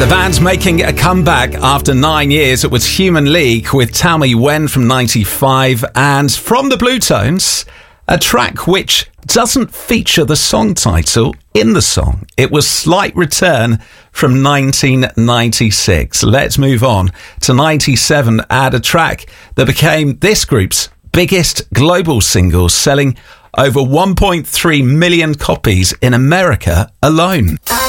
The band's making a comeback after 9 years. It was Human League with Tell Me When from 95, and from the Blue Tones, a track which doesn't feature the song title in the song. It was Slight Return from 1996. Let's move on to 97 and a track that became this group's biggest global single, selling over 1.3 million copies in America alone.